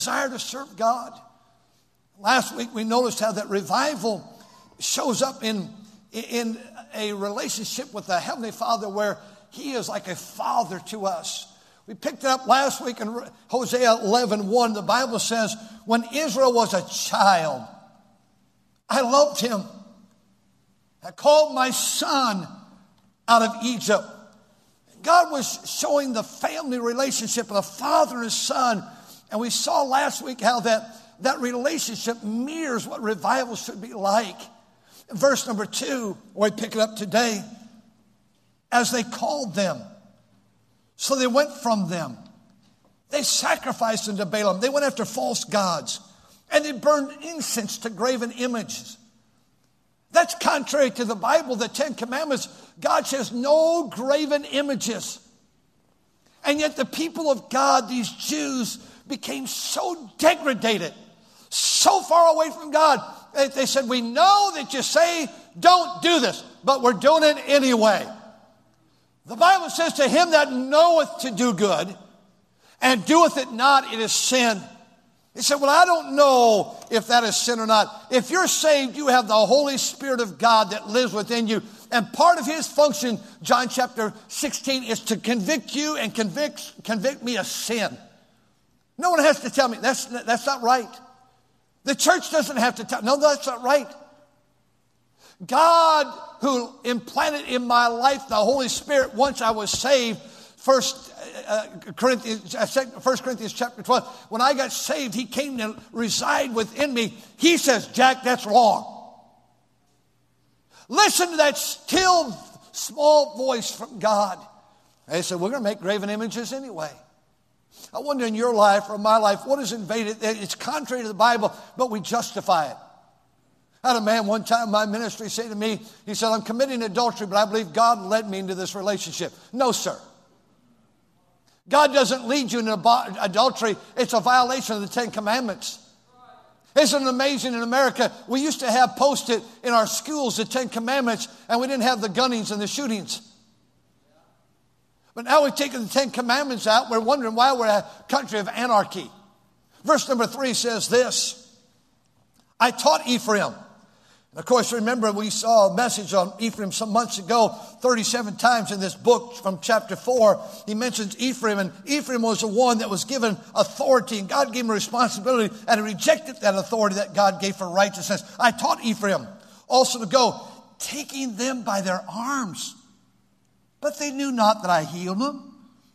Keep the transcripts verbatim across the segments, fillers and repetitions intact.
desire to serve God. Last week we noticed how that revival shows up in, in a relationship with the Heavenly Father where He is like a father to us. We picked it up last week in Hosea eleven one. The Bible says, when Israel was a child, I loved him. I called my son out of Egypt. God was showing the family relationship of a father and a son. And we saw last week how that, that relationship mirrors what revival should be like. Verse number two, where we pick it up today. As they called them, so they went from them. They sacrificed unto Balaam. They went after false gods. And they burned incense to graven images. That's contrary to the Bible, the Ten Commandments. God says no graven images. And yet the people of God, these Jews, became so degraded, so far away from God. They said, we know that you say don't do this, but we're doing it anyway. The Bible says, to him that knoweth to do good and doeth it not, it is sin. He said, well, I don't know if that is sin or not. If you're saved, you have the Holy Spirit of God that lives within you. And part of his function, John chapter sixteen, is to convict you and convict, convict me of sin. No one has to tell me, that's, that's not right. The church doesn't have to tell, no, that's not right. God, who implanted in my life the Holy Spirit once I was saved, First uh, Corinthians, First Corinthians chapter twelve, when I got saved, he came to reside within me. He says, Jack, that's wrong. Listen to that still small voice from God. And he said, we're going to make graven images anyway. I wonder in your life or my life, what is invaded? It's contrary to the Bible, but we justify it. I had a man one time in my ministry say to me, he said, I'm committing adultery, but I believe God led me into this relationship. No, sir. God doesn't lead you into adultery. It's a violation of the Ten Commandments. Isn't it amazing in America? We used to have posted in our schools the Ten Commandments, and we didn't have the gunnings and the shootings. But now we've taken the Ten Commandments out. We're wondering why we're a country of anarchy. Verse number three says this, I taught Ephraim. And of course, remember, we saw a message on Ephraim some months ago, thirty-seven times in this book from chapter four. He mentions Ephraim, and Ephraim was the one that was given authority, and God gave him a responsibility, and he rejected that authority that God gave for righteousness. I taught Ephraim also to go, taking them by their arms. But they knew not that I healed them.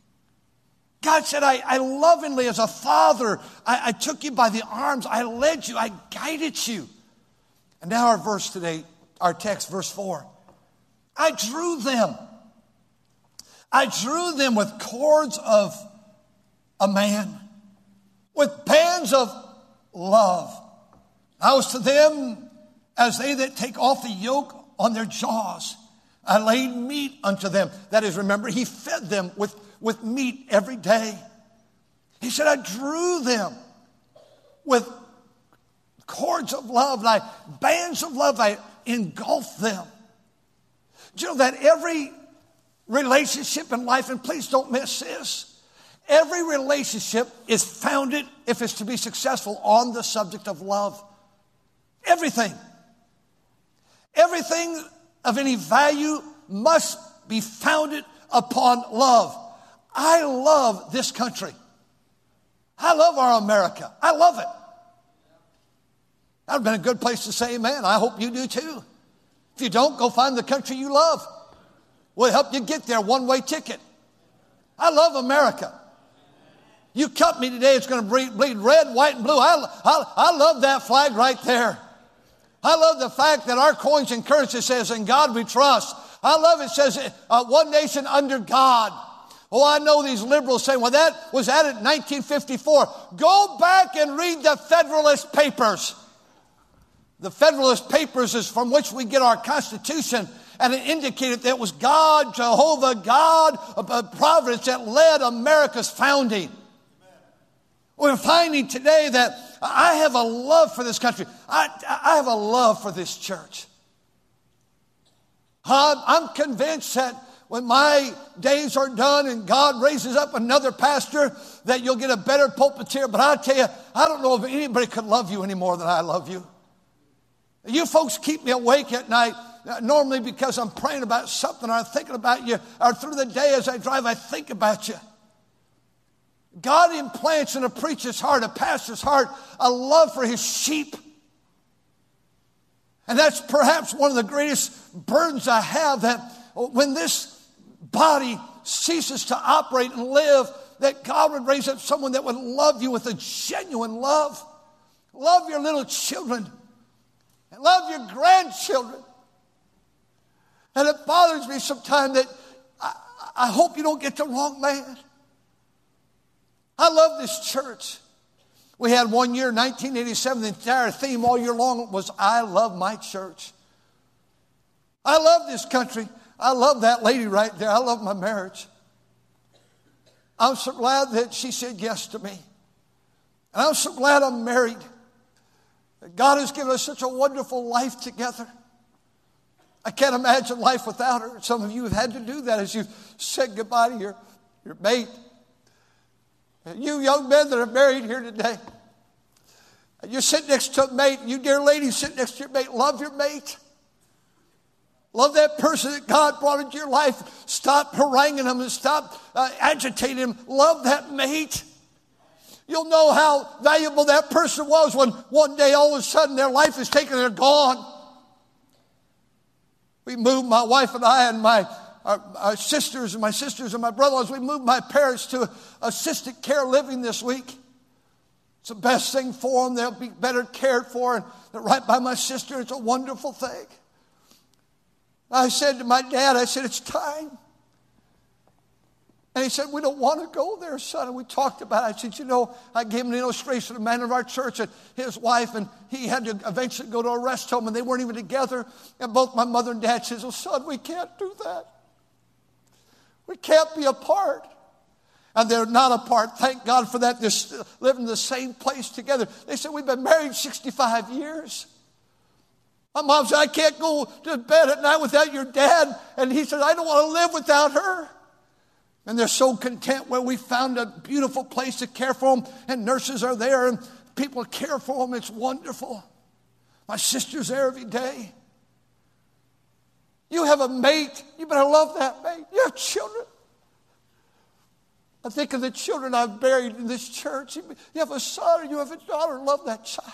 God said, I, I lovingly, as a father, I, I took you by the arms. I led you. I guided you. And now our verse today, our text, verse four. I drew them. I drew them with cords of a man, with bands of love. I was to them as they that take off the yoke on their jaws. I laid meat unto them. That is, remember, he fed them with, with meat every day. He said, I drew them with cords of love, and I, bands of love, I engulfed them. Do you know that every relationship in life, and please don't miss this, every relationship is founded, if it's to be successful, on the subject of love. Everything. Everything of any value must be founded upon love. I love this country. I love our America. I love it. That would have been a good place to say amen. I hope you do too. If you don't, go find the country you love. We'll help you get there, one-way ticket. I love America. You cut me today, it's going to bleed, bleed red, white, and blue. I, I, I love that flag right there. I love the fact that our coins and currency says, in God we trust. I love it says, uh, one nation under God. Oh, I know these liberals saying, well, that was added in nineteen fifty-four. Go back and read the Federalist Papers. The Federalist Papers is from which we get our Constitution, and it indicated that it was God, Jehovah, God, uh, Providence that led America's founding. We're finding today that I have a love for this country. I, I have a love for this church. I'm convinced that when my days are done and God raises up another pastor, that you'll get a better pulpiteer. But I tell you, I don't know if anybody could love you any more than I love you. You folks keep me awake at night, normally because I'm praying about something, or I'm thinking about you, or through the day as I drive, I think about you. God implants in a preacher's heart, a pastor's heart, a love for his sheep. And that's perhaps one of the greatest burdens I have, that when this body ceases to operate and live, that God would raise up someone that would love you with a genuine love. Love your little children. And love your grandchildren. And it bothers me sometimes that I, I hope you don't get the wrong man. I love this church. We had one year, nineteen eighty-seven, the entire theme all year long was, I love my church. I love this country. I love that lady right there. I love my marriage. I'm so glad that she said yes to me. And I'm so glad I'm married. God has given us such a wonderful life together. I can't imagine life without her. Some of you have had to do that as you've said goodbye to your, your mate. You young men that are married here today, you sit next to a mate. You dear ladies, sit next to your mate. Love your mate. Love that person that God brought into your life. Stop haranguing them and stop uh, agitating them. Love that mate. You'll know how valuable that person was when one day all of a sudden their life is taken and they're gone. We moved, my wife and I and my our, our sisters and my sisters and my brother-in-laws, we moved my parents to assisted care living this week. It's the best thing for them. They'll be better cared for. And they're right by my sister. It's a wonderful thing. I said to my dad, I said, it's time. And he said, we don't want to go there, son. And we talked about it. I said, you know, I gave him an illustration of a man of our church and his wife, and he had to eventually go to a rest home, and they weren't even together. And both my mother and dad said, oh, son, we can't do that. We can't be apart. And they're not apart. Thank God for that. They're still living in the same place together. They said, we've been married sixty-five years. My mom said, I can't go to bed at night without your dad. And he said, I don't want to live without her. And they're so content where we found a beautiful place to care for them. And nurses are there and people care for them. It's wonderful. My sister's there every day. You have a mate. You better love that mate. You have children. I think of the children I've buried in this church. You have a son or you have a daughter. Love that child.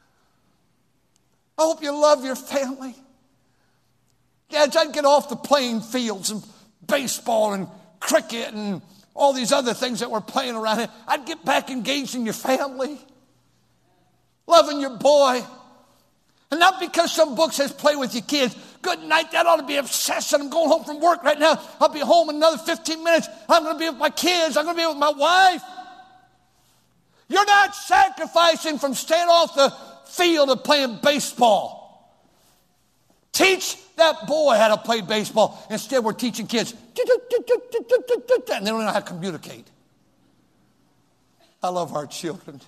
I hope you love your family. Dads, I'd get off the playing fields and baseball and cricket and all these other things that we're playing around here. I'd get back engaged in your family. Loving your boy. And not because some book says play with your kids. Good night, that ought to be obsession. I'm going home from work right now. I'll be home in another fifteen minutes. I'm going to be with my kids. I'm going to be with my wife. You're not sacrificing from staying off the field of playing baseball. Teach that boy how to play baseball. Instead, we're teaching kids. And they don't know how to communicate. I love our children.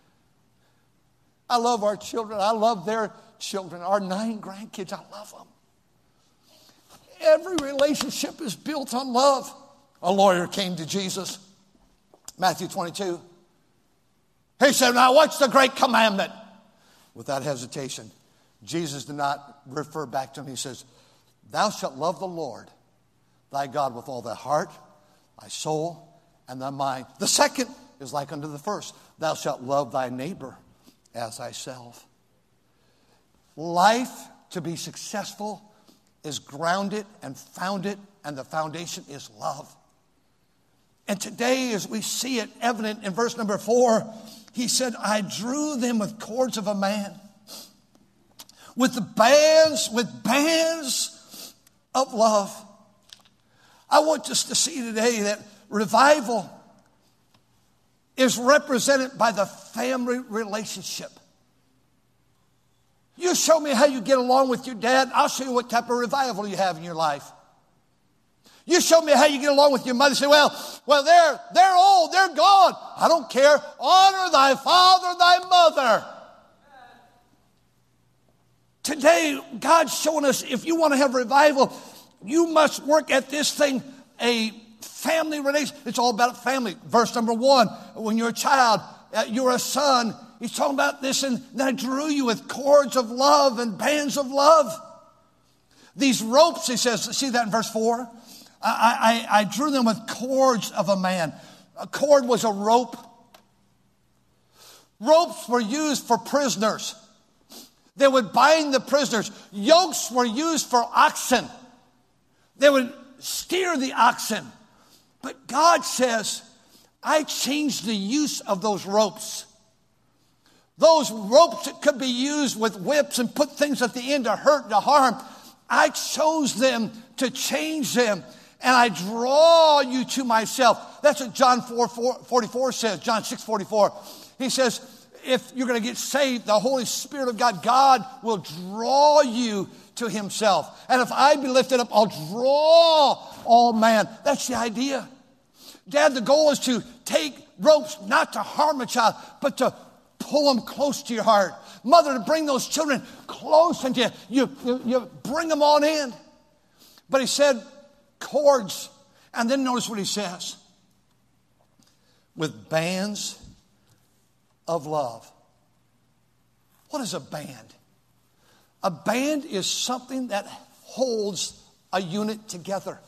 I love our children. I love their children. Our nine grandkids, I love them. Every relationship is built on love. A lawyer came to Jesus. Matthew twenty-two. He said, now what's the great commandment? Without hesitation, Jesus did not refer back to him. He says, thou shalt love the Lord, thy God, with all thy heart, thy soul, and thy mind. The second is like unto the first. Thou shalt love thy neighbor as thyself. Life, to be successful, is grounded and founded, and the foundation is love. And today, as we see it evident in verse number four, he said, I drew them with cords of a man, with the bands, with bands of love. I want us to see today that revival is represented by the family relationship. You show me how you get along with your dad, I'll show you what type of revival you have in your life. You show me how you get along with your mother. Say, well, well, they're, they're old, they're gone. I don't care. Honor thy father, thy mother. Today, God's showing us if you want to have revival, you must work at this thing, a family relation. It's all about family. Verse number one, when you're a child, uh, you're a son. He's talking about this, and then I drew you with cords of love and bands of love. These ropes, he says, see that in verse four? I, I, I drew them with cords of a man. A cord was a rope. Ropes were used for prisoners. They would bind the prisoners. Yokes were used for oxen. They would steer the oxen. But God says, I changed the use of those ropes. Those ropes that could be used with whips and put things at the end to hurt, to harm. I chose them to change them. And I draw you to myself. That's what John four forty-four says. John six forty-four. He says, if you're going to get saved, the Holy Spirit of God, God will draw you to himself. And if I be lifted up, I'll draw all man. That's the idea. Dad, the goal is to take ropes, not to harm a child, but to pull them close to your heart. Mother, to bring those children close into you. You, you, you bring them on in. But he said, cords. And then notice what he says. With bands of love. What is a band? A band is something that holds a unit together.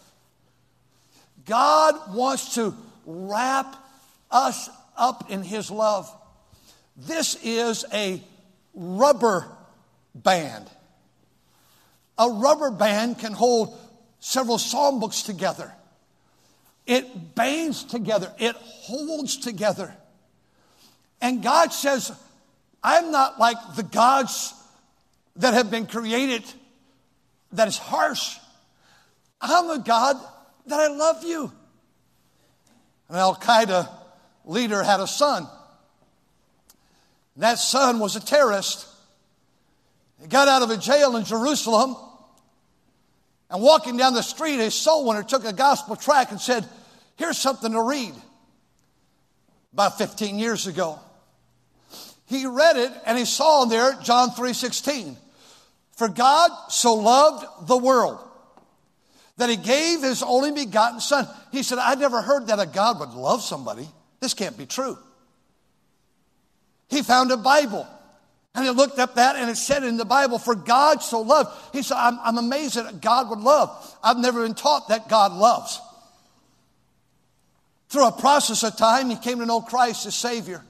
God wants to wrap us up in his love. This is a rubber band. A rubber band can hold several psalm books together. It bands together. It holds together. And God says, I'm not like the gods that have been created that is harsh. I'm a God that I love you. An Al-Qaeda leader had a son. That son was a terrorist. He got out of a jail in Jerusalem, and walking down the street, a soul winner took a gospel tract and said, here's something to read. About fifteen years ago. He read it, and he saw in there John three sixteen. For God so loved the world that he gave his only begotten son. He said, I never heard that a God would love somebody. This can't be true. He found a Bible. And he looked up that, and it said in the Bible, for God so loved. He said, I'm, I'm amazed that God would love. I've never been taught that God loves. Through a process of time, he came to know Christ as Savior.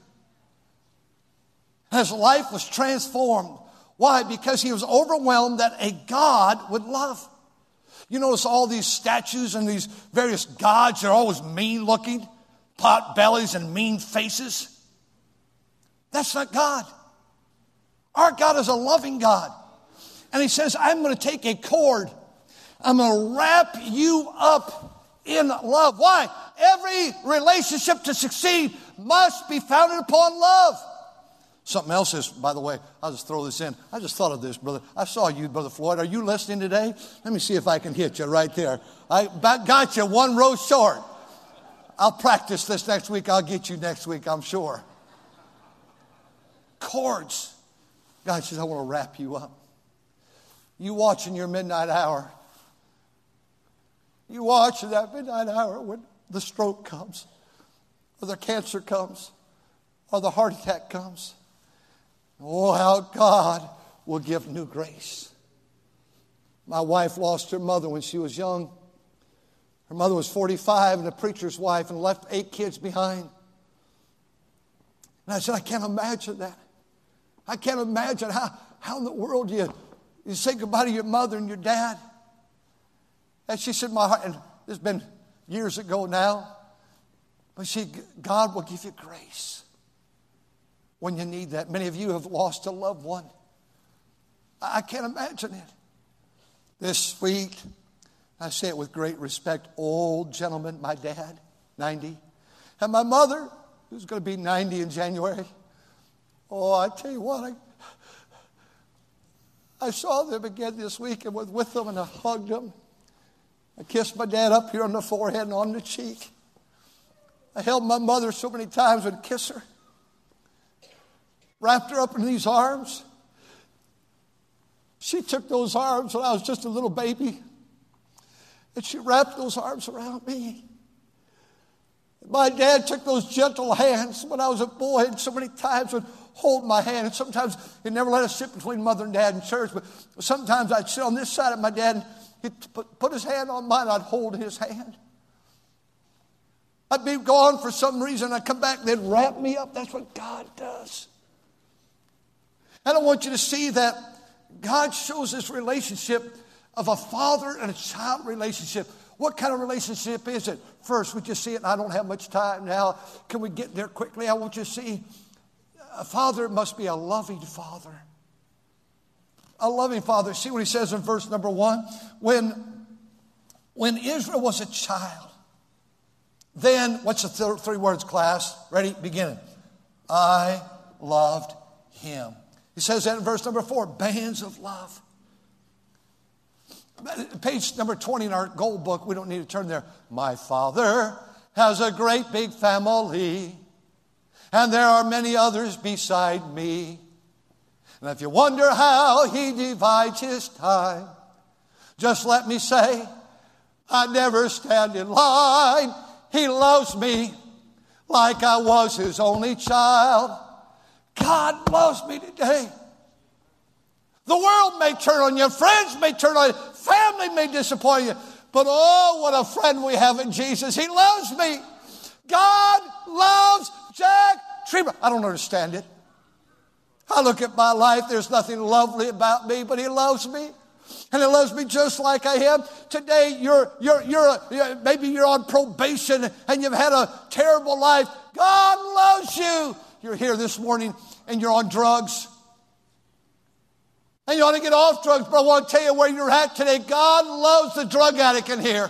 His life was transformed. Why? Because he was overwhelmed that a God would love. You notice all these statues and these various gods, they're always mean looking, pot bellies and mean faces. That's not God. Our God is a loving God. And he says, I'm going to take a cord. I'm going to wrap you up in love. Why? Every relationship to succeed must be founded upon love. Something else is, by the way, I'll just throw this in. I just thought of this, brother. I saw you, Brother Floyd. Are you listening today? Let me see if I can hit you right there. I got you one row short. I'll practice this next week. I'll get you next week, I'm sure. Cords. God says, I want to wrap you up. You watch in your midnight hour. You watch in that midnight hour when the stroke comes, or the cancer comes, or the heart attack comes. Oh, how God will give new grace. My wife lost her mother when she was young. Her mother was forty-five and a preacher's wife and left eight kids behind. And I said, I can't imagine that. I can't imagine how, how in the world you, you say goodbye to your mother and your dad. And she said, my heart, and this has been years ago now, but she, God will give you grace when you need that. Many of you have lost a loved one. I, I can't imagine it. This sweet, I say it with great respect, old gentleman, my dad, ninety, and my mother, who's going to be ninety in January. Oh, I tell you what, I, I saw them again this week and was with them and I hugged them. I kissed my dad up here on the forehead and on the cheek. I held my mother so many times and kissed her. Wrapped her up in these arms. She took those arms when I was just a little baby. And she wrapped those arms around me. My dad took those gentle hands when I was a boy, and so many times would hold my hand. And sometimes he'd never let us sit between mother and dad in church, but sometimes I'd sit on this side of my dad, and he'd put, put his hand on mine, I'd hold his hand. I'd be gone for some reason, I'd come back, they'd wrap me up. That's what God does. And I want you to see that God shows this relationship of a father and a child relationship. What kind of relationship is it? First, we just see it, and I don't have much time now. Can we get there quickly? I want you to see a father must be a loving father. A loving father. See what he says in verse number one. When, when Israel was a child, then, what's the th- three words, class? Ready? Beginning. I loved him. He says that in verse number four, bands of love. Page number twenty in our gold book, we don't need to turn there. My father has a great big family, and there are many others beside me. And if you wonder how he divides his time, just let me say, I never stand in line. He loves me like I was his only child. God loves me today. The world may turn on you. Friends may turn on you. Family may disappoint you. But oh, what a friend we have in Jesus. He loves me. God loves Jack Trieber. I don't understand it. I look at my life. There's nothing lovely about me, but he loves me. And he loves me just like I am. Today, you're, you're, you're, you're, maybe you're on probation and you've had a terrible life. God loves you. You're here this morning and you're on drugs. And you ought to get off drugs, but I want to tell you where you're at today. God loves the drug addict in here.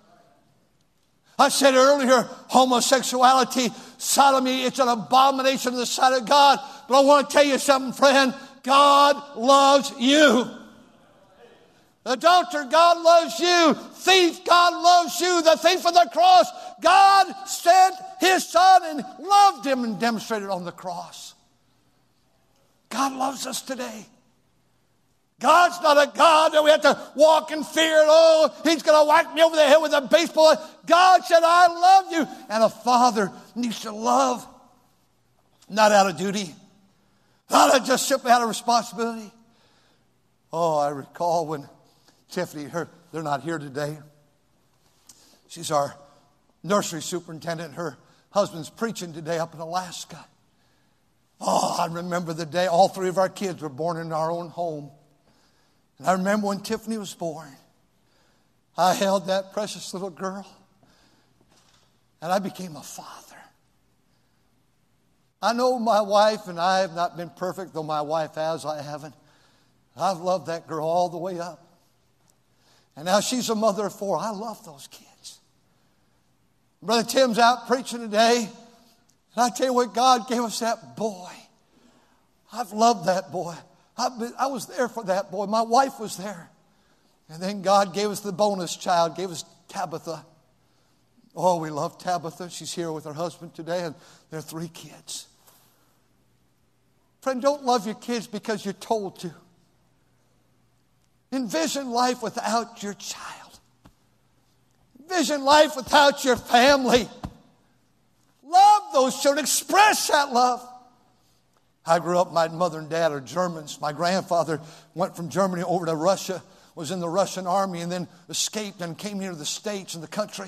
I said earlier, homosexuality, sodomy, it's an abomination in the sight of God. But I want to tell you something, friend. God loves you. Adulterer, God loves you. Thief, God loves you. The thief on the cross, God sent his son and loved him and demonstrated on the cross. God loves us today. God's not a God that we have to walk in fear. Oh, he's going to whack me over the head with a baseball. God said, I love you. And a father needs to love, not out of duty, not just simply out of responsibility. Oh, I recall when Tiffany, her, they're not here today. She's our nursery superintendent. Her husband's preaching today up in Alaska. Oh, I remember the day all three of our kids were born in our own home. And I remember when Tiffany was born, I held that precious little girl, and I became a father. I know my wife and I have not been perfect, though my wife has, I haven't. I've loved that girl all the way up. And now she's a mother of four. I love those kids. Brother Tim's out preaching today, and I tell you what, God gave us that boy. I've loved that boy. Been, I was there for that boy. My wife was there. And then God gave us the bonus child, gave us Tabitha. Oh, we love Tabitha. She's here with her husband today, and there are three kids. Friend, don't love your kids because you're told to. Envision life without your child. Envision life without your family. Love those children. Express that love. I grew up, my mother and dad are Germans. My grandfather went from Germany over to Russia, was in the Russian army, and then escaped and came here to the States and the country.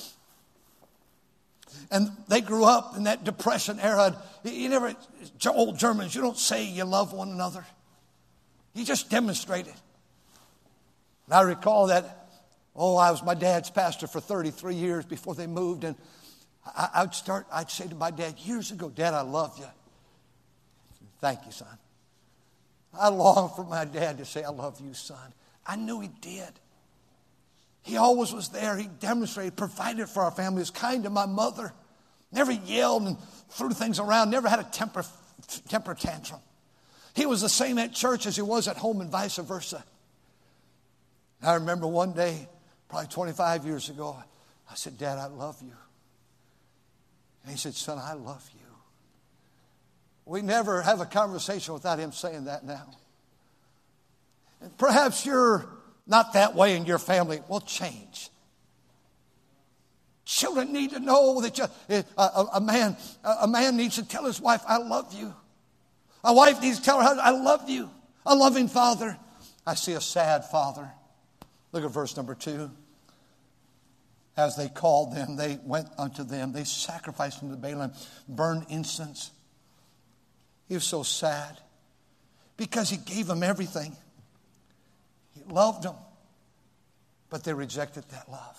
And they grew up in that Depression era. You never, old Germans, you don't say you love one another. You just demonstrate it. And I recall that, oh, I was my dad's pastor for thirty-three years before they moved. And I, I would start, I'd say to my dad, years ago, Dad, I love you. Thank you, son. I long for my dad to say, I love you, son. I knew he did. He always was there. He demonstrated, provided for our family. He was kind to my mother. Never yelled and threw things around. Never had a temper, temper tantrum. He was the same at church as he was at home and vice versa. I remember one day, probably twenty-five years ago, I said, Dad, I love you. And he said, son, I love you. We never have a conversation without him saying that now. And perhaps you're not that way in your family. Well, change. Children need to know that you, a, a, a man a man needs to tell his wife, I love you. A wife needs to tell her husband, I love you. A loving father. I see a sad father. Look at verse number two. As they called them, they went unto them. They sacrificed unto Baalim, burned incense. He was so sad because he gave them everything. He loved them, but they rejected that love.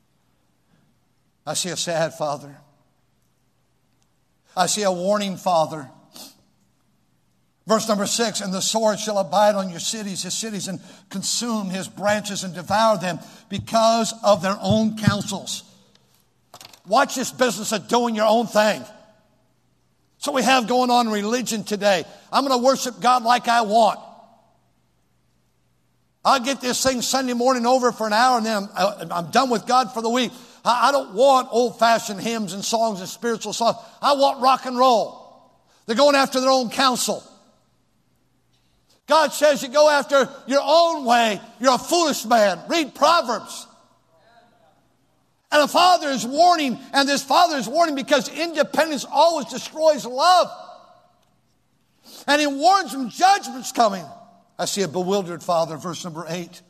I see a sad father. I see a warning father. Verse number six, and the sword shall abide on your cities, his cities, and consume his branches and devour them because of their own counsels. Watch this business of doing your own thing. So we have going on in religion today. I'm going to worship God like I want. I'll get this thing Sunday morning over for an hour and then I'm, I'm done with God for the week. I, I don't want old-fashioned hymns and songs and spiritual songs. I want rock and roll. They're going after their own counsel. God says you go after your own way. You're a foolish man. Read Proverbs. And a father is warning, and this father is warning because independence always destroys love. And he warns them judgment's coming. I see a bewildered father, verse number eight.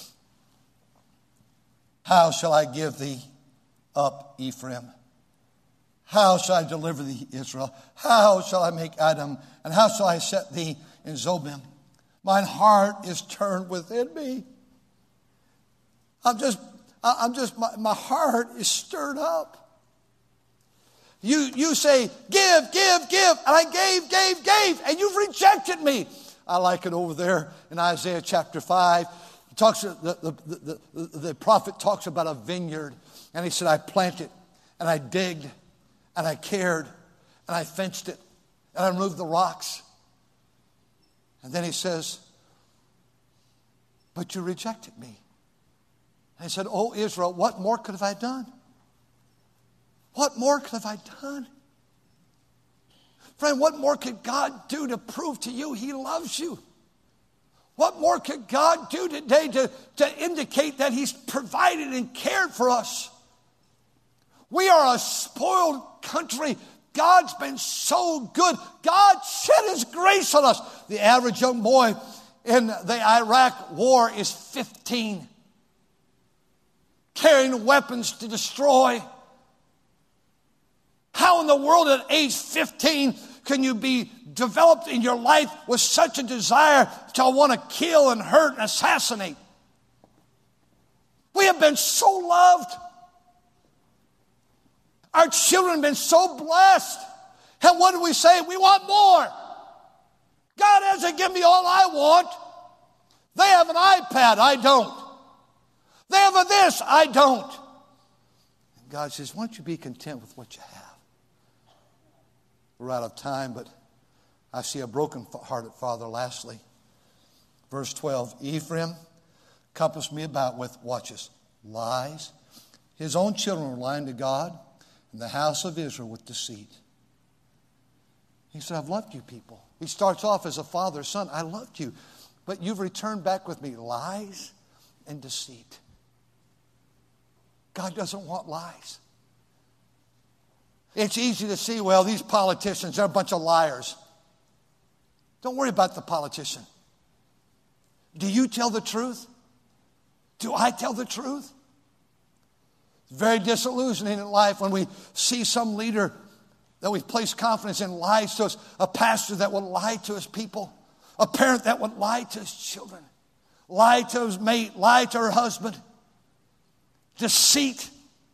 How shall I give thee up, Ephraim? How shall I deliver thee, Israel? How shall I make Adam? And how shall I set thee in Zobim? Mine heart is turned within me. I'm just, I'm just, my, my heart is stirred up. You, you say, give, give, give. And I gave, gave, gave. And you've rejected me. I like it over there in Isaiah chapter five. He talks, the, the, the, the, the prophet talks about a vineyard. And he said, I planted and I digged and I cared and I fenced it and I removed the rocks. And then he says, but you rejected me. And he said, oh, Israel, what more could have I done? What more could have I done? Friend, what more could God do to prove to you he loves you? What more could God do today to, to indicate that he's provided and cared for us? We are a spoiled country. God's been so good. God shed his grace on us. The average young boy in the Iraq war is fifteen. Carrying weapons to destroy. How in the world at age fifteen can you be developed in your life with such a desire to want to kill and hurt and assassinate? We have been so loved. Our children have been so blessed. And what do we say? We want more. God hasn't given me all I want. They have an iPad. I don't. They have a this. I don't. And God says, why don't you be content with what you have? We're out of time, but I see a broken-hearted father lastly. Verse twelve, Ephraim compassed me about with, watch this, lies. His own children were lying to God, and the house of Israel with deceit. He said, I've loved you people. He starts off as a father, son, I loved you, but you've returned back with me lies and deceit. God doesn't want lies. It's easy to see, well, these politicians, they're a bunch of liars. Don't worry about the politician. Do you tell the truth? Do I tell the truth? It's very disillusioning in life when we see some leader that we've placed confidence in lies to us, a pastor that will lie to his people, a parent that would lie to his children, lie to his mate, lie to her husband, deceit,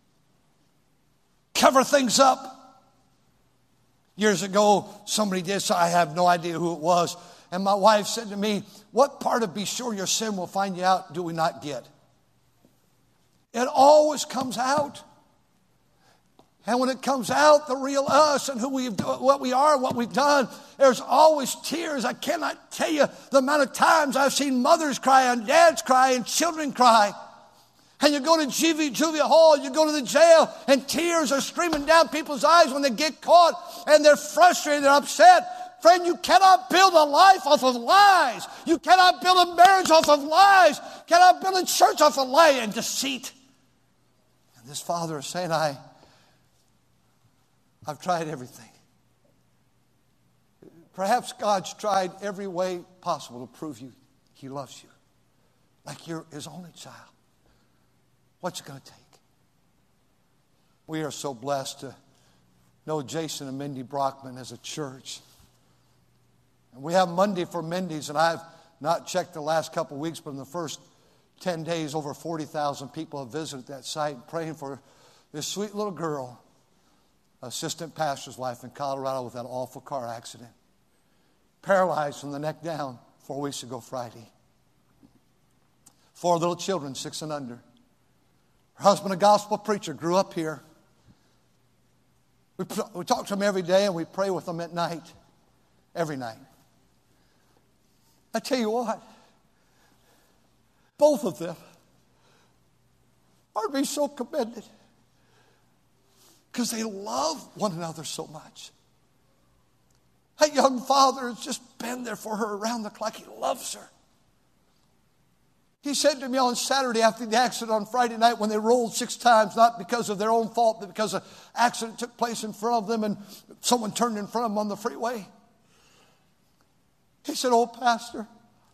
cover things up. Years ago, somebody did, so I have no idea who it was, and my wife said to me, what part of be sure your sin will find you out do we not get? It always comes out. And when it comes out, the real us and who we what we are, what we've done, there's always tears. I cannot tell you the amount of times I've seen mothers cry and dads cry and children cry. And you go to Juvie Hall, you go to the jail, and tears are streaming down people's eyes when they get caught, and they're frustrated, they're upset. Friend, you cannot build a life off of lies. You cannot build a marriage off of lies. You cannot build a church off of lie and deceit. This father is saying, I, I've tried everything. Perhaps God's tried every way possible to prove you He loves you, like you're His only child. What's it going to take? We are so blessed to know Jason and Mindy Brockman as a church. And we have Monday for Mindy's, and I've not checked the last couple of weeks, but in the first ten days, over forty thousand people have visited that site praying for this sweet little girl, assistant pastor's wife in Colorado with that awful car accident. Paralyzed from the neck down four weeks ago Friday. Four little children, six and under. Her husband, a gospel preacher, grew up here. We, we talk to them every day and we pray with them at night, every night. I tell you what, both of them are to be so commended because they love one another so much. That young father has just been there for her around the clock. He loves her. He said to me on Saturday after the accident on Friday night when they rolled six times, not because of their own fault, but because an accident took place in front of them and someone turned in front of them on the freeway. He said, "Oh, Pastor,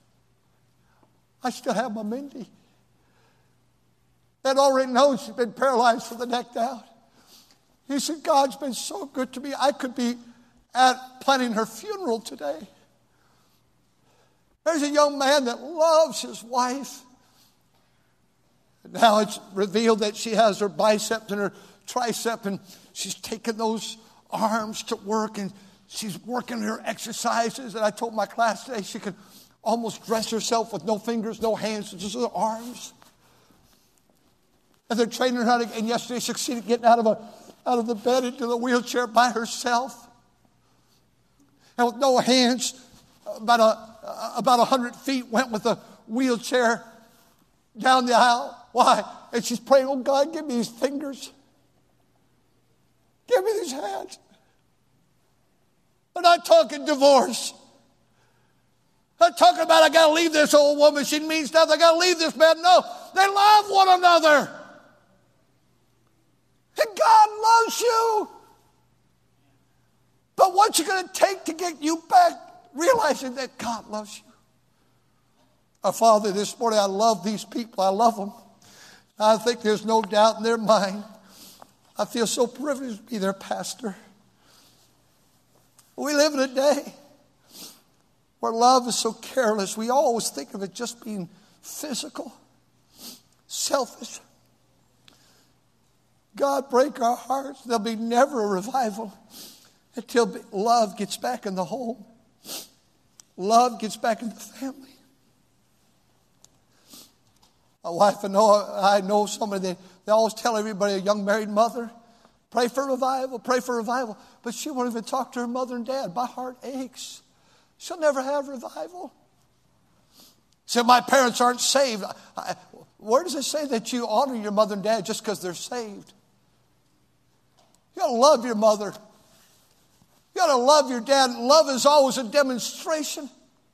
I still have my Mindy. They'd already known she'd been paralyzed from the neck down." He said, "God's been so good to me. I could be at planning her funeral today." There's a young man that loves his wife. Now it's revealed that she has her bicep and her tricep, and she's taken those arms to work, and she's working her exercises. And I told my class today she could almost dress herself with no fingers, no hands, just her arms. And they're training her how to, and yesterday she succeeded getting out of a out of the bed into the wheelchair by herself. And with no hands, about a about a hundred feet went with a wheelchair down the aisle. Why? And she's praying, "Oh God, give me these fingers. Give me these hands." We're not talking divorce. Not talking about I got to leave this old woman. She means nothing. I got to leave this man. No, they love one another. And God loves you. But what's it going to take to get you back realizing that God loves you? Our Father, this morning, I love these people. I love them. I think there's no doubt in their mind. I feel so privileged to be their pastor. We live in a day where love is so careless. We always think of it just being physical, selfish. God, break our hearts. There'll be never a revival until love gets back in the home. Love gets back in the family. My wife and Noah, I know somebody, they, they always tell everybody, a young married mother, pray for revival, pray for revival. But she won't even talk to her mother and dad. My heart aches. She'll never have revival. Said, "My parents aren't saved." I, where does it say that you honor your mother and dad just because they're saved? You gotta love your mother. You gotta love your dad. Love is always a demonstration.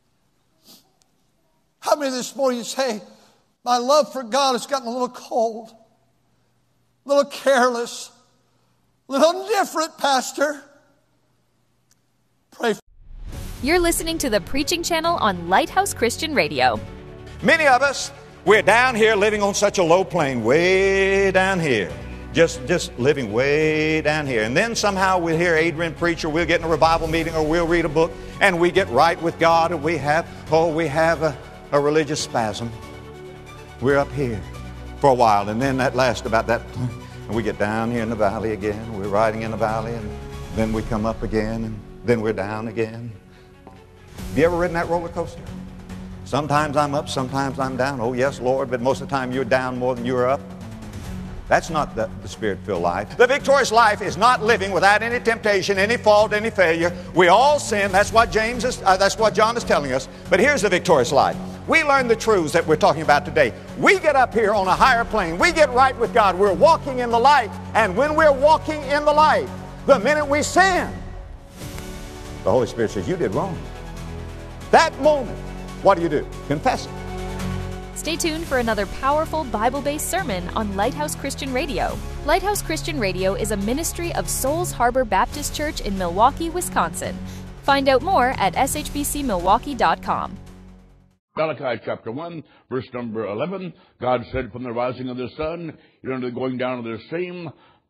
How many this morning say, "My love for God has gotten a little cold, a little careless, a little indifferent, Pastor"? Pray for You're listening to the Preaching Channel on Lighthouse Christian Radio. Many of us, we're down here living on such a low plane, way down here. Just, just living way down here. And then somehow we'll hear Adrian preach, or we'll get in a revival meeting, or we'll read a book, and we get right with God, and we have, oh, we have a, a religious spasm. We're up here for a while, and then that lasts about that, and we get down here in the valley again. We're riding in the valley, and then we come up again, and then we're down again. Have you ever ridden that roller coaster? Sometimes I'm up, sometimes I'm down. Oh, yes, Lord, but most of the time you're down more than you're up. That's not the, the Spirit-filled life. The victorious life is not living without any temptation, any fault, any failure. We all sin. That's what James is, uh, that's what John is telling us. But here's the victorious life. We learn the truths that we're talking about today. We get up here on a higher plane. We get right with God. We're walking in the light. And when we're walking in the light, the minute we sin, the Holy Spirit says, "You did wrong." That moment, what do you do? Confess it. Stay tuned for another powerful Bible-based sermon on Lighthouse Christian Radio. Lighthouse Christian Radio is a ministry of Souls Harbor Baptist Church in Milwaukee, Wisconsin. Find out more at s h b c milwaukee dot com. Malachi chapter one, verse number eleven, God said, from the rising of the sun, even to the going down of the same,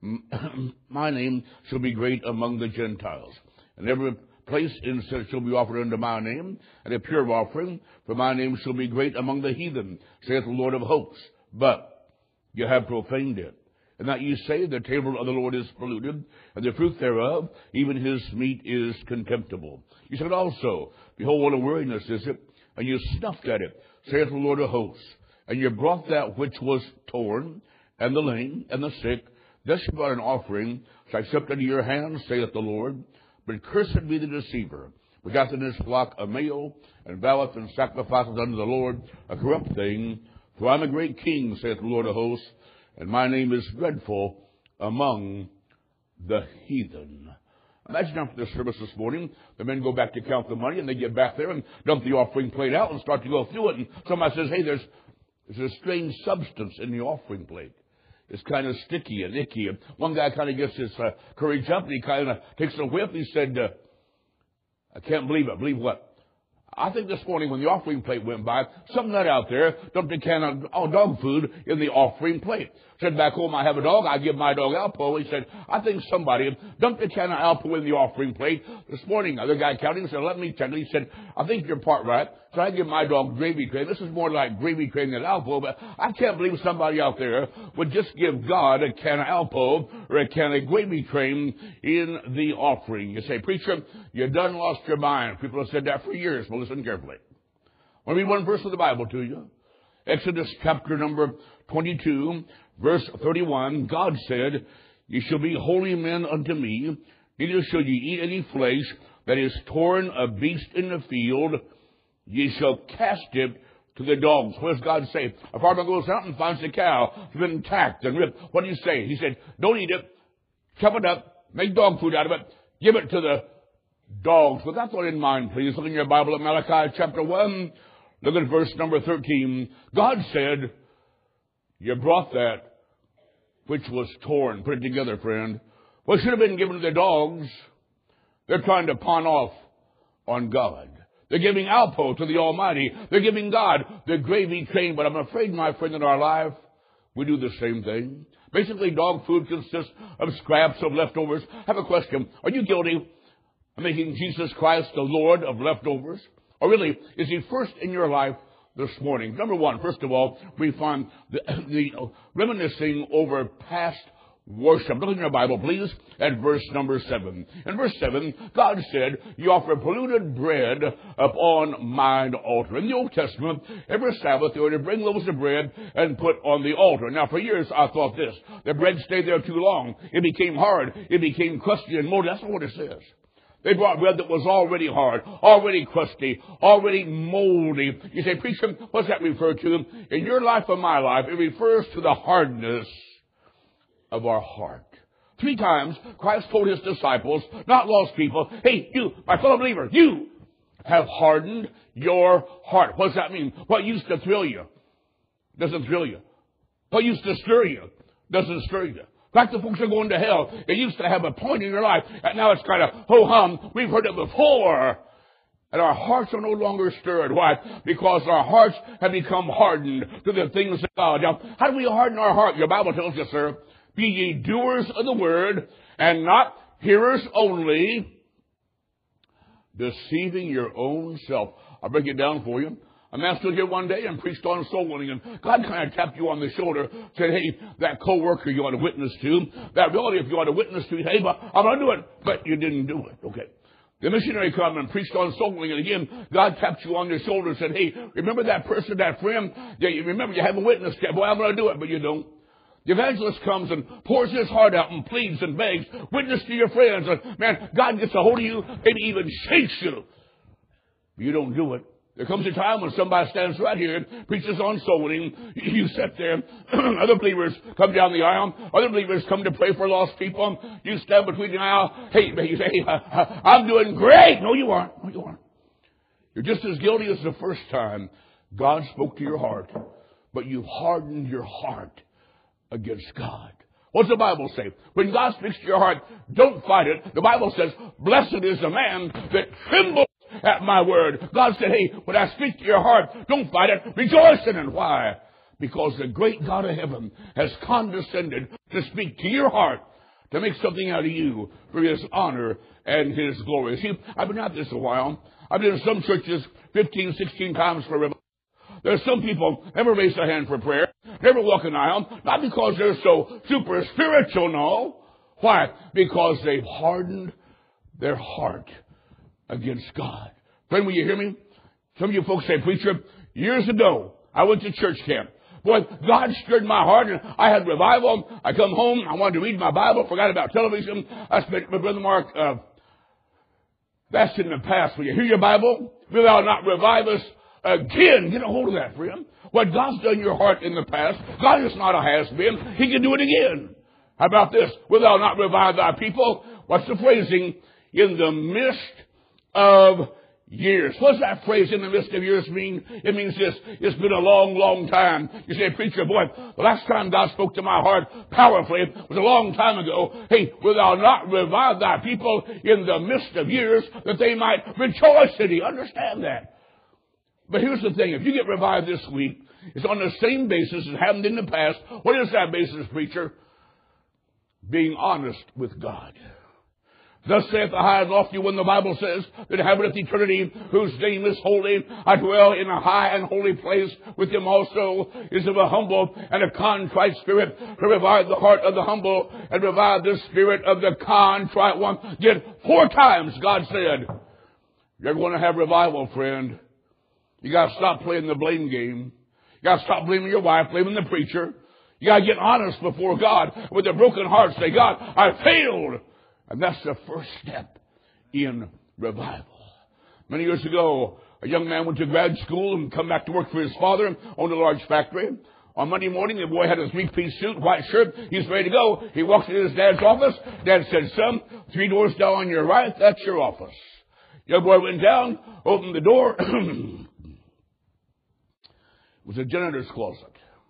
my name shall be great among the Gentiles. And every place incense shall be offered unto my name, and a pure offering, for my name shall be great among the heathen, saith the Lord of hosts. But you have profaned it, and that ye say, the table of the Lord is polluted, and the fruit thereof, even his meat is contemptible. You said also, behold, what a weariness is it, and you snuffed at it, saith the Lord of hosts. And you brought that which was torn, and the lame, and the sick. Thus you brought an offering, which I accept into your hands, saith the Lord. But cursed be the deceiver, which hath in his flock a male, and voweth and sacrificeth unto the Lord a corrupt thing. For I am a great king, saith the Lord of hosts, and my name is dreadful among the heathen. Imagine after the service this morning, the men go back to count the money, and they get back there and dump the offering plate out and start to go through it. And somebody says, hey, there's, there's a strange substance in the offering plate. It's kind of sticky and icky. And one guy kind of gets his uh, courage up, and he kind of takes a whiff. He said, uh, I can't believe it. Believe what? I think this morning when the offering plate went by, some nut out there dumped a can of oh, dog food in the offering plate. Said back home, I have a dog. I give my dog Alpo. He said, I think somebody dumped a can of Alpo in the offering plate this morning. Other guy counting said, let me check it. He said, I think you're part right. So I give my dog Gravy Train. This is more like Gravy Train than Alpo, but I can't believe somebody out there would just give God a can of Alpo or a can of Gravy Train in the offering. You say, preacher, you done lost your mind. People have said that for years, but listen carefully. I want to read one verse of the Bible to you. Exodus chapter number twenty-two, verse thirty-one. God said, ye shall be holy men unto me, neither shall ye eat any flesh that is torn of beast in the field. Ye shall cast it to the dogs. What does God say? A farmer goes out and finds a cow. It's been tacked and ripped. What do you say? He said, don't eat it. Chop it up. Make dog food out of it. Give it to the dogs. With that thought in mind, please look in your Bible at Malachi chapter one. Look at verse number thirteen. God said, you brought that which was torn. Put it together, friend. Well, it should have been given to the dogs. They're trying to pawn off on God. They're giving Alpo to the Almighty. They're giving God the Gravy Train. But I'm afraid, my friend, in our life, we do the same thing. Basically, dog food consists of scraps of leftovers. I have a question. Are you guilty of making Jesus Christ the Lord of leftovers? Or really, is he first in your life this morning? Number one, first of all, we find the, the reminiscing over past worship. Look in your Bible, please, at verse number seven. In verse seven, God said, you offer polluted bread upon mine altar. In the Old Testament, every Sabbath they were to bring loaves of bread and put on the altar. Now, for years, I thought this. The bread stayed there too long. It became hard. It became crusty and moldy. That's not what it says. They brought bread that was already hard, already crusty, already moldy. You say, preacher, what's that refer to? In your life or my life, it refers to the hardness of our heart. Three times, Christ told his disciples, not lost people, hey, you, my fellow believer, you have hardened your heart. What does that mean? What used to thrill you doesn't thrill you. What used to stir you doesn't stir you. Like the folks are going to hell. It used to have a point in your life, and now it's kind of ho-hum. We've heard it before. And our hearts are no longer stirred. Why? Because our hearts have become hardened to the things of God. Now, how do we harden our heart? Your Bible tells you, sir, be ye doers of the word, and not hearers only, deceiving your own self. I'll break it down for you. A man stood here one day and preached on soul winning, and God kind of tapped you on the shoulder, said, hey, that co-worker you ought to witness to, that relative you ought to witness to, hey, but I'm going to do it. But you didn't do it. Okay. The missionary come and preached on soul winning, and again, God tapped you on the shoulder and said, hey, remember that person, that friend? Yeah, you remember you haven't witnessed yet. Boy, I'm going to do it, but you don't. The evangelist comes and pours his heart out and pleads and begs, witness to your friends. And man, God gets a hold of you, maybe even shakes you. You don't do it. There comes a time when somebody stands right here and preaches on soul winning. You sit there. Other believers come down the aisle. Other believers come to pray for lost people. You stand between the aisle. Hey, you say, hey, I'm doing great. No, you aren't. No, you aren't. You're just as guilty as the first time God spoke to your heart. but you've hardened your heart against God. What's the Bible say? When God speaks to your heart, don't fight it. The Bible says, blessed is the man that trembles at my word. God said, hey, when I speak to your heart, don't fight it. Rejoice in it. Why? Because the great God of heaven has condescended to speak to your heart, to make something out of you for His honor and His glory. See, I've been at this a while. I've been in some churches fifteen, sixteen times for revival. There's some people never raise their hand for prayer, never walk an aisle, not because they're so super spiritual, no. Why? Because they've hardened their heart against God. Friend, will you hear me? Some of you folks say, preacher, years ago, I went to church camp. Boy, God stirred my heart, and I had revival. I come home, I wanted to read my Bible, forgot about television. I spent, my brother Mark, uh, that's in the past. Will you hear your Bible? Will thou not revive us again? Get a hold of that, friend. What God's done in your heart in the past, God is not a has-been. He can do it again. How about this? Will thou not revive thy people? What's the phrasing? In the midst of years. What's that phrase, in the midst of years, mean? It means this. It's been a long, long time. You say, preacher, boy, the last time God spoke to my heart powerfully was a long time ago. Hey, will thou not revive thy people in the midst of years, that they might rejoice in thee? Understand that. But here's the thing. If you get revived this week, it's on the same basis as happened in the past. What is that basis, preacher? Being honest with God. Thus saith the high and lofty one, the Bible says, that inhabiteth eternity, whose name is holy. I dwell in a high and holy place with him also, is of a humble and a contrite spirit, to revive the heart of the humble and revive the spirit of the contrite one. Yet four times God said, you're going to have revival, friend. You got to stop playing the blame game. You got to stop blaming your wife, blaming the preacher. You got to get honest before God with a broken heart. Say, God, I failed. And that's the first step in revival. Many years ago, a young man went to grad school and come back to work for his father, owned a large factory. On Monday morning, the boy had a three-piece suit, white shirt. He's ready to go. He walks into his dad's office. Dad said, son, three doors down on your right, that's your office. Young boy went down, opened the door. It was a janitor's closet.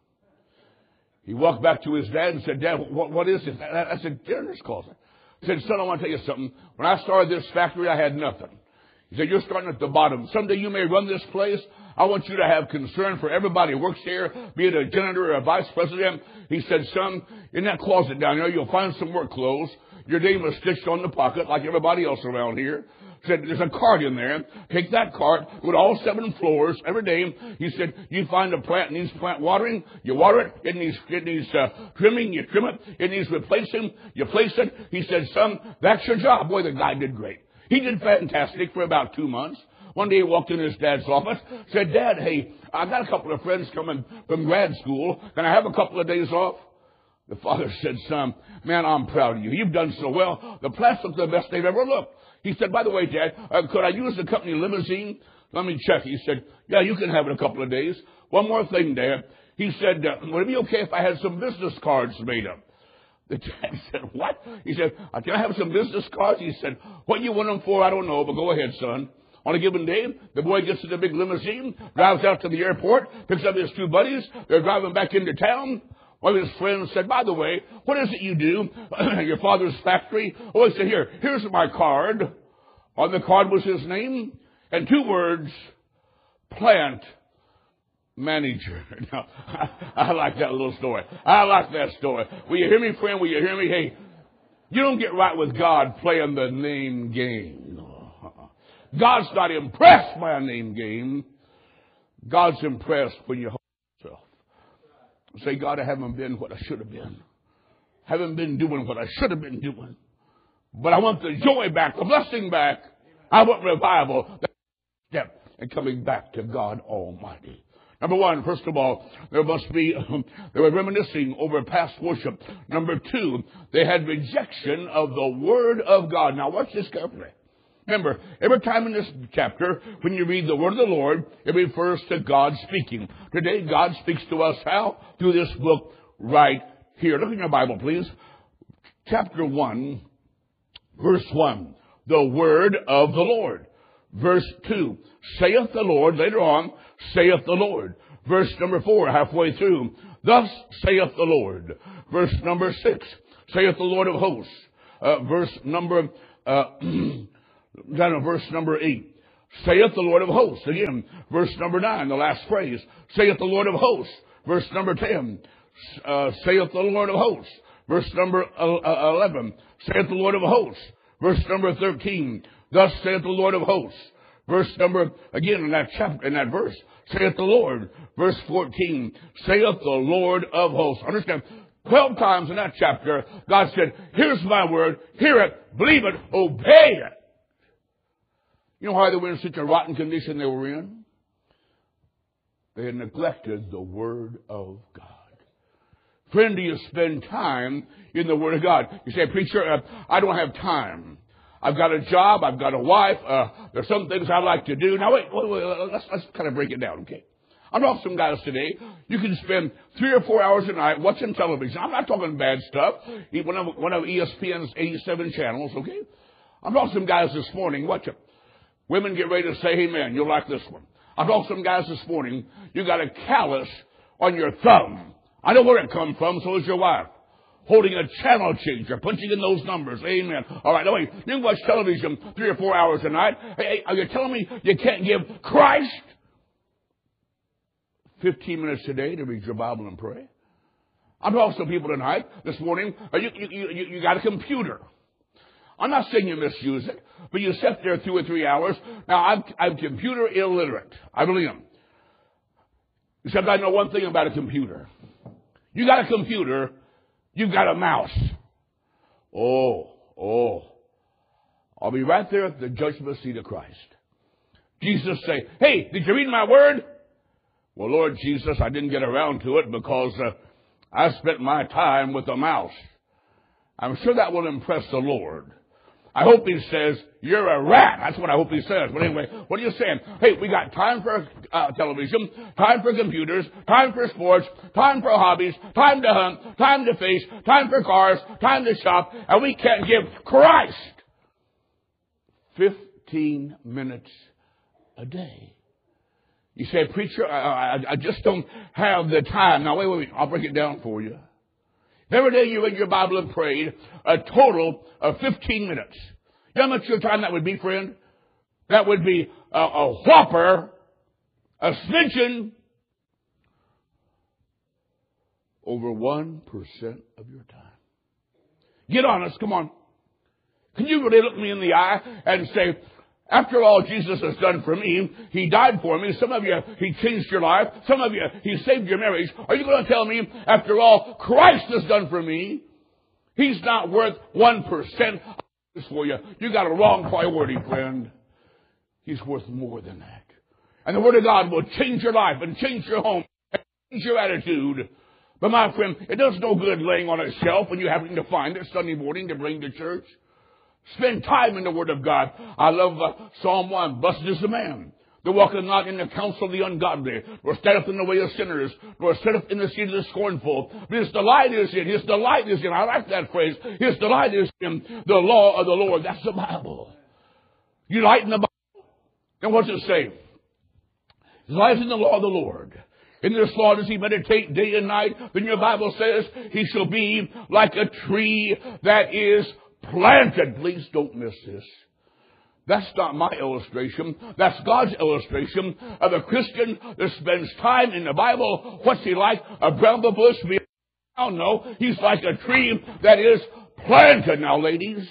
He walked back to his dad and said, Dad, what, what is this? That's a janitor's closet. He said, son, I want to tell you something. When I started this factory, I had nothing. He said, you're starting at the bottom. Someday you may run this place. I want you to have concern for everybody who works here, be it a janitor or a vice president. He said, son, in that closet down there, you'll find some work clothes. Your name is stitched on the pocket like everybody else around here. He said, there's a cart in there. Take that cart with all seven floors every day. He said, you find a plant needs plant watering. You water it. It needs, it needs uh, trimming. You trim it. It needs replacing. You place it. He said, son, that's your job. Boy, the guy did great. He did fantastic for about two months. One day he walked in his dad's office, said, Dad, hey, I got a couple of friends coming from grad school. Can I have a couple of days off? The father said, son, man, I'm proud of you. You've done so well. The plants look the best they've ever looked. He said, by the way, Dad, uh, could I use the company limousine? Let me check. He said, yeah, you can have it a couple of days. One more thing, Dad. He said, uh, would it be okay if I had some business cards made up? The dad said, what? He said, uh, can I have some business cards? He said, what you want them for, I don't know, but go ahead, son. On a given day, the boy gets in the big limousine, drives out to the airport, picks up his two buddies. They're driving back into town. One of his friends said, by the way, what is it you do? Your father's factory? Oh, he said, here, here's my card. On the card was his name and two words, plant manager. Now, I, I like that little story. I like that story. Will you hear me, friend? Will you hear me? Hey, you don't get right with God playing the name game. No. God's not impressed by a name game. God's impressed when you hold yourself. Say, God, I haven't been what I should have been. Haven't been doing what I should have been doing. But I want the joy back, the blessing back. I want revival. That's the step in coming back to God Almighty. Number one, first of all, there must be, um, they were reminiscing over past worship. Number two, they had rejection of the Word of God. Now watch this carefully. Remember, every time in this chapter, when you read the Word of the Lord, it refers to God speaking. Today, God speaks to us how? Through this book right here. Look in your Bible, please. Chapter one, verse one. The Word of the Lord. Verse two. Saith the Lord. Later on, saith the Lord. Verse number four, halfway through. Thus saith the Lord. Verse number six, saith the Lord of hosts. Uh, verse number, uh, down to verse number eight. Saith the Lord of hosts. Again, verse number nine, the last phrase. Saith the Lord of hosts. Verse number ten. Uh, saith the Lord of hosts. Verse number eleven. Saith the Lord of hosts. Verse number thirteen. Thus saith the Lord of hosts. Verse number, again in that chapter, in that verse. Saith the Lord. Verse fourteen. Saith the Lord of hosts. Understand, twelve times in that chapter, God said, here's my word. Hear it. Believe it. Obey it. You know why they were in such a rotten condition they were in? They had neglected the Word of God. Friend, do you spend time in the Word of God? You say, preacher, uh, I don't have time. I've got a job. I've got a wife. Uh, there's some things I like to do. Now, wait, wait, wait let's, let's kind of break it down, okay? I'm talking to some guys today. You can spend three or four hours a night watching television. I'm not talking bad stuff. One of, one of E S P N's eighty-seven channels, okay? I'm talking to some guys this morning. Watch it. Women, get ready to say amen. You'll like this one. I talked to some guys this morning. You got a callus on your thumb. I know where it come from. So is your wife. Holding a channel changer, punching in those numbers. Amen. All right. No, wait. You can watch television three or four hours a night. Hey, are you telling me you can't give Christ fifteen minutes a day to read your Bible and pray? I'm talking to some people tonight, this morning. You, you, you, you got a computer. I'm not saying you misuse it, but you sit there two or three hours. Now, I'm, I'm computer illiterate. I really am. Except I know one thing about a computer. You got a computer, you've got a mouse. Oh, oh. I'll be right there at the judgment seat of Christ. Jesus say, hey, did you read my word? Well, Lord Jesus, I didn't get around to it because uh, I spent my time with a mouse. I'm sure that will impress the Lord. I hope he says, you're a rat. That's what I hope he says. But anyway, what are you saying? Hey, we got time for uh, television, time for computers, time for sports, time for hobbies, time to hunt, time to fish, time for cars, time to shop, and we can't give Christ fifteen minutes a day. You say, preacher, I, I, I just don't have the time. Now, wait, wait, wait. I'll break it down for you. Every day you read your Bible and prayed, a total of fifteen minutes. You know how much your time that would be, friend? That would be a, a whopper, a smidgen, over one percent of your time. Get honest, come on. Can you really look me in the eye and say, after all Jesus has done for me, he died for me. Some of you, he changed your life. Some of you, he saved your marriage. Are you going to tell me, after all Christ has done for me, he's not worth one percent for you? You got a wrong priority, friend. He's worth more than that. And the Word of God will change your life and change your home and change your attitude. But my friend, it does no good laying on a shelf when you happen to find it Sunday morning to bring to church. Spend time in the Word of God. I love uh, Psalm one. Blessed is the man that walketh not in the counsel of the ungodly, nor standeth in the way of sinners, nor sitteth in the seat of the scornful. But his delight is in, his delight is in, I like that phrase, his delight is in the law of the Lord. That's the Bible. You delight in the Bible? And what's it say? His delight is in the law of the Lord. In this law does he meditate day and night. Then your Bible says he shall be like a tree that is planted. Please don't miss this. That's not my illustration. That's God's illustration of a Christian that spends time in the Bible. What's he like? A bramble bush? Oh no, he's like a tree that is planted. Now, ladies,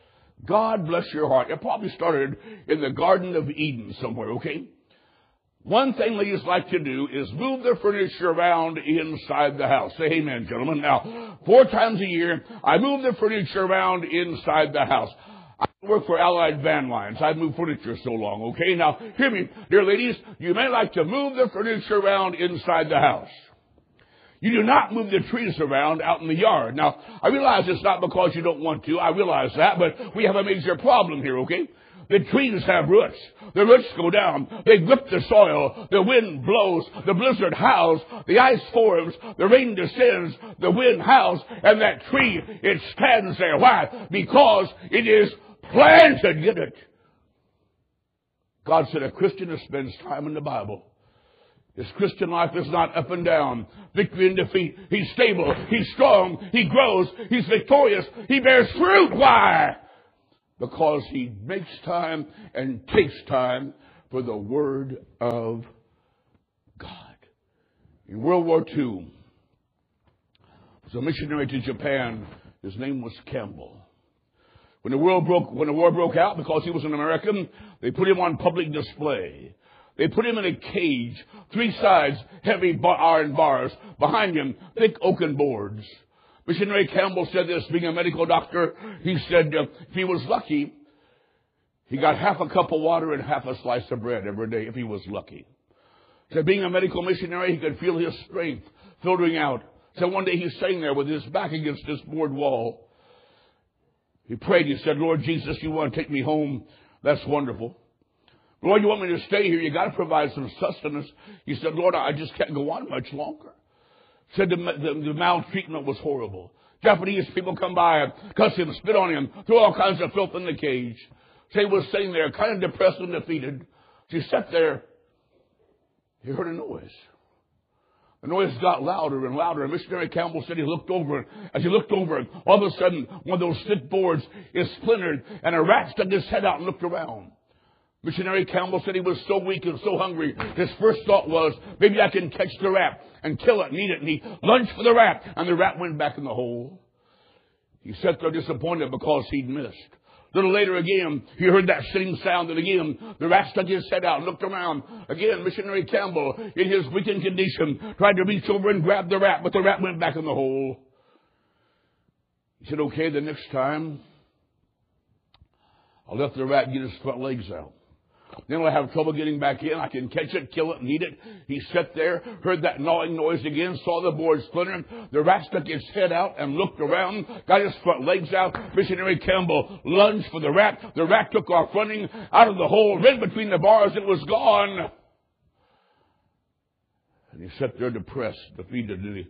God bless your heart. It probably started in the Garden of Eden somewhere, okay? One thing ladies like to do is move their furniture around inside the house. Say amen, gentlemen. Now, four times a year, I move the furniture around inside the house. I work for Allied Van Lines. I've moved furniture so long, okay? Now, hear me, dear ladies. You may like to move the furniture around inside the house. You do not move the trees around out in the yard. Now, I realize it's not because you don't want to. I realize that, but we have a major problem here, okay? The trees have roots. The roots go down. They grip the soil. The wind blows. The blizzard howls. The ice forms. The rain descends. The wind howls. And that tree, it stands there. Why? Because it is planted. Get it? God said a Christian that spends time in the Bible, His Christian life is not up and down, victory and defeat. He's stable. He's strong. He grows. He's victorious. He bears fruit. Why? Because he makes time and takes time for the Word of God. In World War Two, there was a missionary to Japan. His name was Campbell. When the world broke, when the war broke out, because he was an American, they put him on public display. They put him in a cage, three sides, heavy bar, iron bars, behind him, thick oaken boards. Missionary Campbell said this, being a medical doctor, he said uh, if he was lucky, he got half a cup of water and half a slice of bread every day, if he was lucky. Said being a medical missionary, he could feel his strength filtering out. So one day he's sitting there with his back against this board wall. He prayed, he said, Lord Jesus, you want to take me home? That's wonderful. Lord, you want me to stay here? You got to provide some sustenance. He said, Lord, I just can't go on much longer. Said the, the, the maltreatment was horrible. Japanese people come by and cuss him, spit on him, throw all kinds of filth in the cage. So he was sitting there, kind of depressed and defeated. So he sat there. He heard a noise. The noise got louder and louder. And Missionary Campbell said he looked over. As he looked over, all of a sudden, one of those thick boards is splintered, and a rat stuck his head out and looked around. Missionary Campbell said he was so weak and so hungry, his first thought was, maybe I can catch the rat and kill it and eat it. And he lunged for the rat, and the rat went back in the hole. He sat there disappointed because he'd missed. A little later again, he heard that same sound, and again, the rat stuck his head out and looked around. Again, Missionary Campbell, in his weakened condition, tried to reach over and grab the rat, but the rat went back in the hole. He said, okay, the next time, I'll let the rat get his front legs out. Then I'll have trouble getting back in. I can catch it, kill it, and eat it. He sat there, heard that gnawing noise again, saw the board splintering. The rat stuck his head out and looked around, got his front legs out. Missionary Campbell lunged for the rat. The rat took off running out of the hole, ran between the bars, and was gone. And he sat there depressed, defeated, and he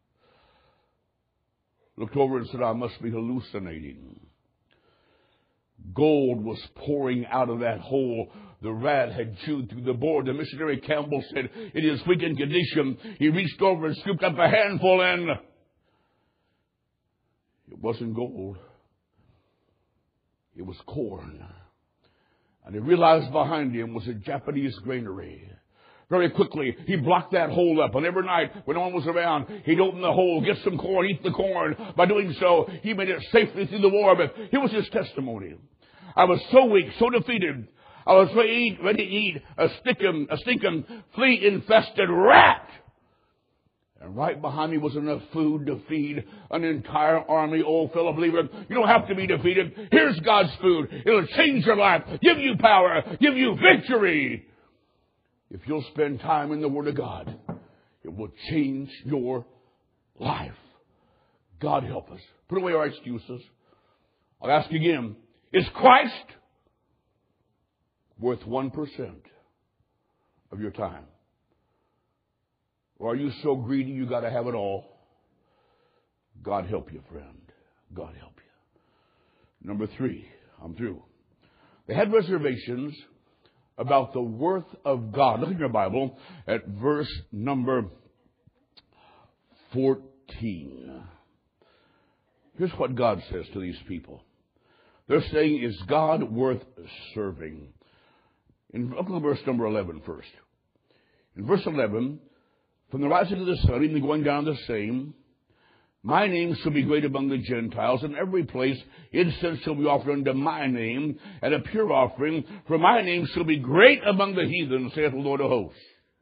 looked over and said, I must be hallucinating. Gold was pouring out of that hole. The rat had chewed through the board. The Missionary Campbell said, in his weakened condition, he reached over and scooped up a handful, and it wasn't gold. It was corn. And he realized behind him was a Japanese granary. Very quickly, he blocked that hole up. And every night, when no one was around, he'd open the hole, get some corn, eat the corn. By doing so, he made it safely through the war. But here was his testimony. I was so weak, so defeated. I was ready, ready to eat a stinking, a stinking, flea-infested rat. And right behind me was enough food to feed an entire army. Oh, fellow believer, you don't have to be defeated. Here's God's food. It'll change your life, give you power, give you victory. If you'll spend time in the Word of God, it will change your life. God help us. Put away our excuses. I'll ask again, is Christ worth one percent of your time? Or are you so greedy you got to have it all? God help you, friend. God help you. Number three, I'm through. They had reservations about the worth of God. Look in your Bible at verse number fourteen. Here's what God says to these people. They're saying, is God worth serving? In, look at verse number eleven first. In verse eleven, from the rising of the sun, even going down the same, my name shall be great among the Gentiles. In every place incense shall be offered unto my name, and a pure offering. For my name shall be great among the heathen, saith the Lord of hosts.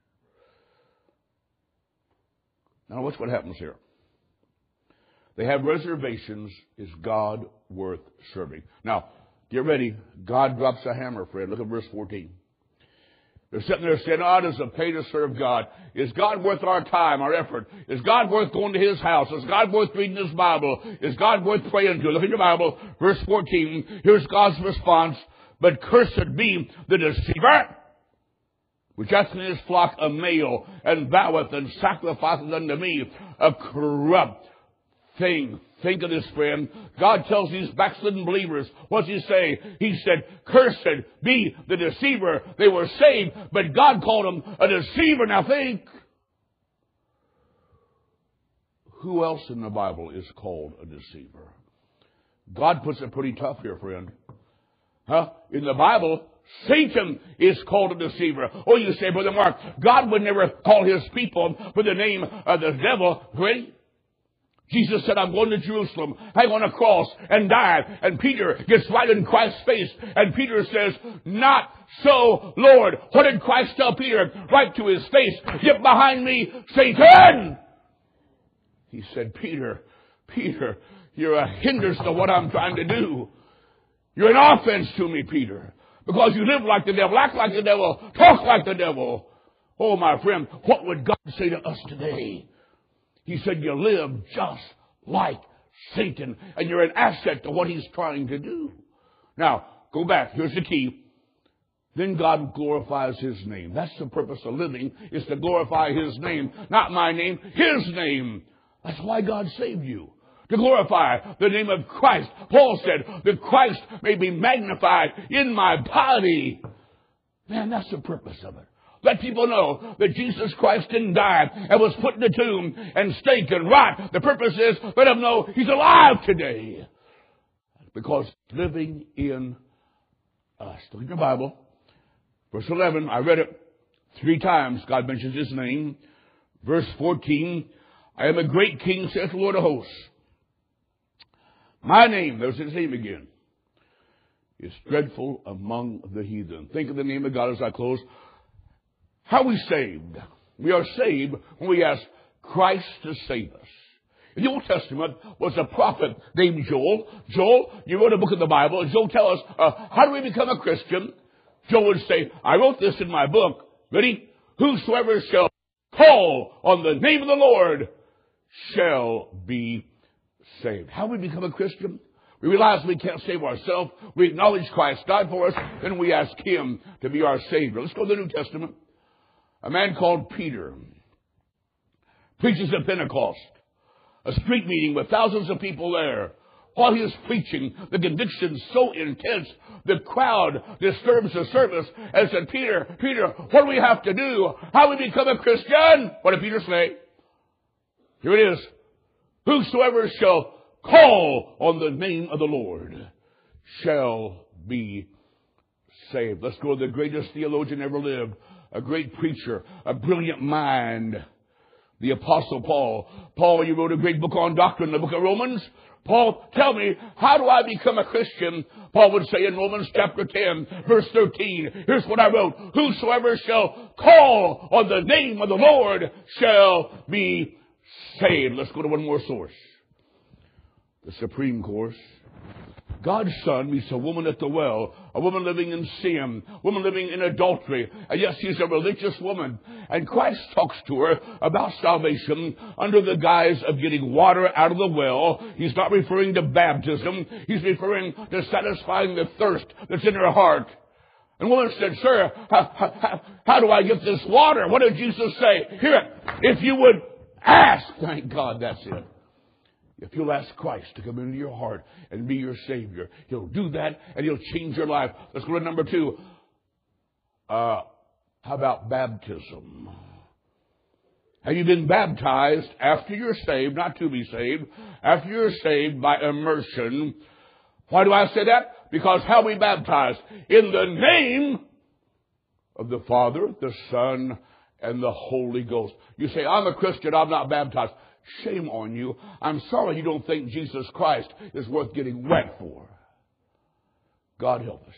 Now watch what happens here. They have reservations. Is God worth serving? Now, get ready. God drops a hammer, friend. Look at verse fourteen. They're sitting there saying, oh, does it pay to serve God? Is God worth our time, our effort? Is God worth going to His house? Is God worth reading His Bible? Is God worth praying to? Look at your Bible, verse fourteen. Here's God's response. But cursed be the deceiver, which hath in his flock a male, and voweth and sacrificeth unto me a corrupt, thing. Think of this, friend. God tells these backslidden believers, what's he say? He said, cursed be the deceiver. They were saved, but God called them a deceiver. Now think. Who else in the Bible is called a deceiver? God puts it pretty tough here, friend. Huh? In the Bible, Satan is called a deceiver. Oh, you say, Brother Mark, God would never call his people by the name of the devil. Ready? Jesus said, I'm going to Jerusalem, hang on a cross and die. And Peter gets right in Christ's face. And Peter says, not so, Lord. What did Christ tell Peter? Right to his face. Get behind me, Satan. He said, Peter, Peter, you're a hindrance to what I'm trying to do. You're an offense to me, Peter. Because you live like the devil, act like the devil, talk like the devil. Oh, my friend, what would God say to us today? He said, you live just like Satan, and you're an asset to what he's trying to do. Now, go back. Here's the key. Then God glorifies his name. That's the purpose of living, is to glorify his name. Not my name, his name. That's why God saved you. To glorify the name of Christ. Paul said that Christ may be magnified in my body. Man, that's the purpose of it. Let people know that Jesus Christ didn't die and was put in the tomb and stake and rot. The purpose is let them know he's alive today. Because living in us. Look at your Bible. Verse eleven, I read it three times. God mentions his name. Verse fourteen, I am a great king, saith the Lord of hosts. My name, there's his name again, is dreadful among the heathen. Think of the name of God as I close. How are we saved? We are saved when we ask Christ to save us. In the Old Testament was a prophet named Joel. Joel, you wrote a book of the Bible, and Joel tell us, uh, how do we become a Christian? Joel would say, I wrote this in my book. Ready? Whosoever shall call on the name of the Lord shall be saved. How do we become a Christian? We realize we can't save ourselves. We acknowledge Christ died for us, and we ask him to be our Savior. Let's go to the New Testament. A man called Peter preaches at Pentecost, a street meeting with thousands of people there. While he is preaching, the conviction's so intense, the crowd disturbs the service and said, Peter, Peter, what do we have to do? How do we become a Christian? What did Peter say? Here it is. Whosoever shall call on the name of the Lord shall be saved. Let's go to the greatest theologian ever lived, a great preacher, a brilliant mind, the Apostle Paul. Paul, you wrote a great book on doctrine, the book of Romans. Paul, tell me, how do I become a Christian? Paul would say in Romans chapter ten, verse thirteen, here's what I wrote. Whosoever shall call on the name of the Lord shall be saved. Let's go to one more source. The Supreme Course. God's Son meets a woman at the well, a woman living in sin, a woman living in adultery, and yes, she's a religious woman. And Christ talks to her about salvation under the guise of getting water out of the well. He's not referring to baptism. He's referring to satisfying the thirst that's in her heart. And the woman said, sir, how, how, how do I get this water? What did Jesus say? Here, if you would ask. Thank God, that's it. If you'll ask Christ to come into your heart and be your Savior, he'll do that and he'll change your life. Let's go to number two. Uh, how about baptism? Have you been baptized after you're saved, not to be saved, after you're saved by immersion? Why do I say that? Because how we baptized? In the name of the Father, the Son, and the Holy Ghost. You say, I'm a Christian, I'm not baptized. Shame on you. I'm sorry you don't think Jesus Christ is worth getting wet for. God help us.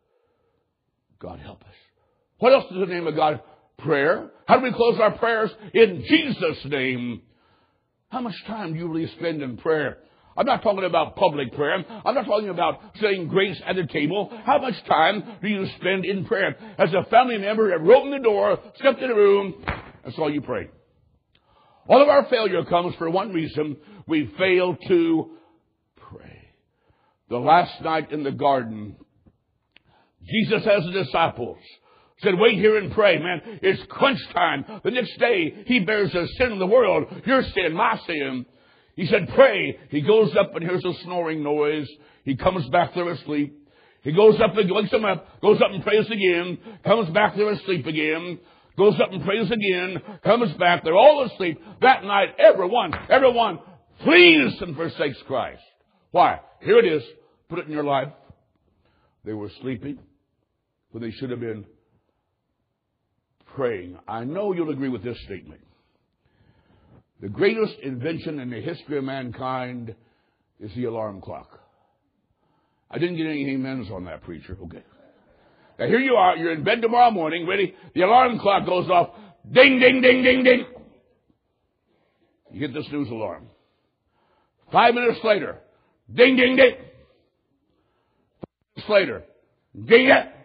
God help us. What else is the name of God? Prayer. How do we close our prayers? In Jesus' name. How much time do you really spend in prayer? I'm not talking about public prayer. I'm not talking about saying grace at the table. How much time do you spend in prayer? As a family member, you wrote in the door, stepped in the room, and saw you pray. All of our failure comes for one reason. We fail to pray. The last night in the garden, Jesus has the disciples said, wait here and pray, man. It's crunch time. The next day, he bears the sin of the world. Your sin, my sin. He said, pray. He goes up and hears a snoring noise. He comes back there asleep. He goes up and wakes him up, goes up and prays again, comes back there asleep again, goes up and prays again, comes back, they're all asleep. That night, everyone, everyone flees and forsakes Christ. Why? Here it is. Put it in your life. They were sleeping when they should have been praying. I know you'll agree with this statement. The greatest invention in the history of mankind is the alarm clock. I didn't get any amens on that, preacher. Okay. Now here you are. You're in bed tomorrow morning, ready? The alarm clock goes off. Ding, ding, ding, ding, ding. You get this news alarm. Five minutes later, ding, ding, ding. Five minutes later, ding it.